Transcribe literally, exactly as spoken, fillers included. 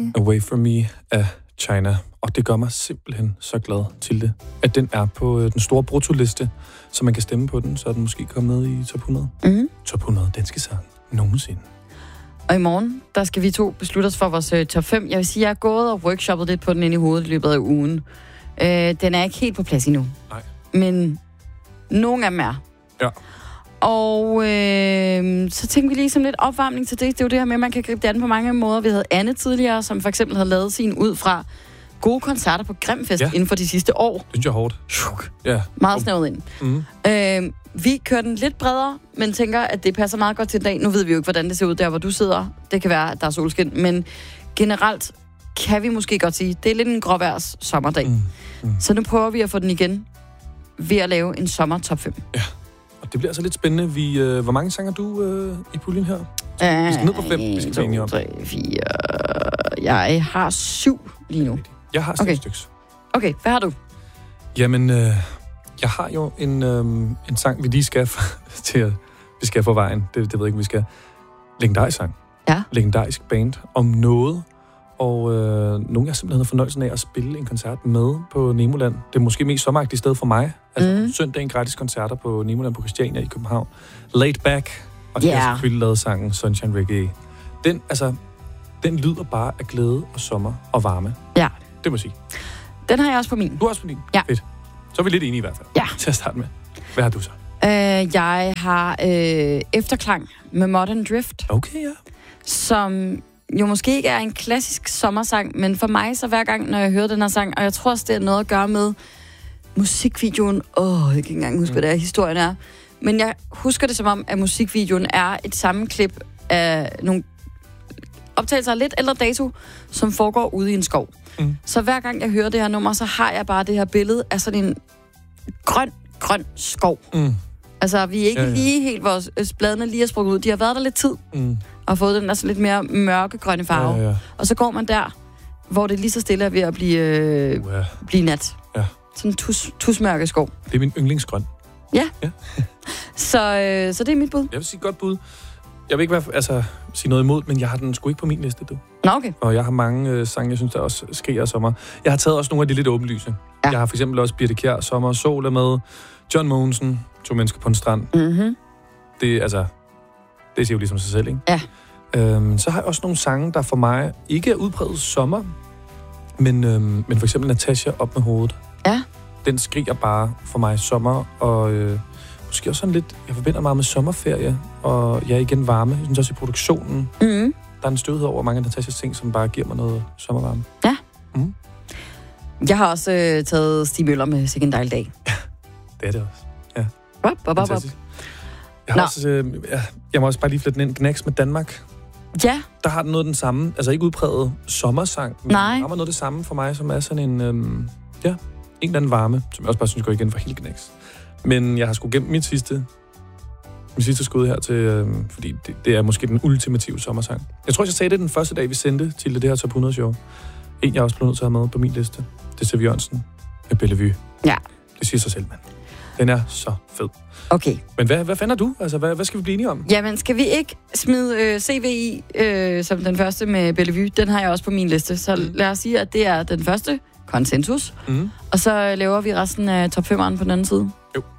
Away. Away From Me af China. Og det gør mig simpelthen så glad til det, at den er på øh, den store bruttoliste, så man kan stemme på den, så er den måske kommet med i top hundrede. Mm-hmm. Top hundrede danske sang nogensinde. Og i morgen, der skal vi to beslutte os for vores øh, top fem. Jeg vil sige, jeg er gået og workshoppet lidt på den ind i hovedet i løbet af ugen. Øh, den er ikke helt på plads endnu. Nej. Men nogle af dem er. Ja. Og øh, så tænkte vi lige som lidt opvarmning til det. Det er jo det her med, at man kan gribe det an på mange måder. Vi havde Anne tidligere, som for eksempel havde lavet sin ud fra gode koncerter på Grimfest ja. inden for de sidste år. Det synes jeg er hårdt. Ja. Meget snævret ind. Mm. Øh, vi kører den lidt bredere, men tænker, at det passer meget godt til en dag. Nu ved vi jo ikke, hvordan det ser ud der, hvor du sidder. Det kan være, at der er solskin. Men generelt kan vi måske godt sige, det er lidt en gråværs sommerdag. Mm. Mm. Så nu prøver vi at få den igen ved at lave en sommer top fem. Ja. Og det bliver altså lidt spændende. Vi, øh, hvor mange sanger du øh, i puljen her? Vi skal ned på fem, vi skal tage enige om. tre, fire... Jeg har syv lige nu. Jeg har seks okay. stykker. Okay, hvad har du? Jamen, øh, jeg har jo en, øh, en sang, vi lige skal til at vi skal få vejen. Det, det ved jeg ikke, vi skal. Legendarisk sang. Ja. Legendarisk band om noget. Og øh, nogle af simpelthen har fornøjelsen af at spille en koncert med på Nemoland. Det er måske mest sommeragtigt sted for mig. Altså mm. søndag en gratis koncerter på Nemoland på Christiania i København. Laid Back. Og det yeah. har selvfølgelig lavet sangen Sunshine Reggae. Den, altså, den lyder bare af glæde og sommer og varme. Ja. Det må jeg sige. Den har jeg også på min. Du har også på din? Ja. Fedt. Så er vi lidt enige i hvert fald. Ja. Til at starte med. Hvad har du så? Øh, jeg har øh, Efterklang med Modern Drift. Okay, ja. Som jo måske ikke er en klassisk sommersang, men for mig så hver gang, når jeg hører den her sang, og jeg tror også, det er noget at gøre med musikvideoen. Åh, oh, jeg kan ikke engang huske, mm. hvad det er, historien er. Men jeg husker det som om, at musikvideoen er et sammenklip af nogle optagelser af lidt ældre dato, som foregår ude i en skov. Mm. Så hver gang jeg hører det her nummer, så har jeg bare det her billede af sådan en grøn, grøn skov. Mm. Altså, vi er ikke ja, ja. lige helt, vores bladene lige er sprunget ud. De har været der lidt tid, mm. og fået den altså lidt mere mørkegrønne farve. Ja, ja. Og så går man der, hvor det lige så stille er ved at blive, øh, uh, ja. blive nat. Ja. Sådan en tus, tusmørke skov. Det er min yndlingsgrøn. Ja. ja. så, øh, så det er mit bud. Jeg vil sige godt bud. Jeg vil ikke være, altså, sige noget imod, men jeg har den sgu ikke på min liste, du. Nå, okay. Og jeg har mange øh, sange, jeg synes, der også sker i sommer. Jeg har taget også nogle af de lidt åbenlyse. Ja. Jeg har for eksempel også Birthe Kjær, Sommer og Sol er med. John Mogensen, To mennesker på en strand. Mhm. Det, altså, det siger jo ligesom sig selv, ikke? Ja. Øhm, så har jeg også nogle sange, der for mig ikke er udpræget sommer, men, øhm, men for eksempel Natasha, Op med hovedet. Ja. Den skriger bare for mig sommer, og øh, måske også sådan lidt, jeg forbinder meget med sommerferie, og jeg er igen varme. Jeg synes også i produktionen, mm. der er en støvhed over mange af Natashas ting, som bare giver mig noget sommervarme. Ja. Mm. Jeg har også øh, taget Stig Møller med Sikke en dejlig dag. Ja, det er det også. Ja. Bop, bop, bop. Jeg, har også, øh, jeg, jeg må også bare lige flette den ind. Knacks med Danmark. Ja. Der har den noget den samme, altså ikke udpræget sommersang, men Nej. der har noget det samme for mig, som er sådan en, øhm, ja, en eller anden varme, som jeg også bare synes går igen for hele Knacks. Men jeg har sgu gemt mit sidste, mit sidste skud her til, øhm, fordi det, det er måske den ultimative sommersang. Jeg tror, jeg sagde det den første dag, vi sendte til det her top hundrede show. En, jeg også blev nødt til at have med på min liste, det er Siv Jørgensen med Bellevue. Ja. Det siger sig selv, mand. Den er så fed. Okay. Men hvad, hvad fanden er du? Altså, hvad, hvad skal vi blive enige om? Jamen, skal vi ikke smide øh, C V I øh, som den første med Bellevue? Den har jeg også på min liste. Så mm. lad os sige, at det er den første konsensus. Mm. Og så laver vi resten af top fem'eren på den anden side. Jo.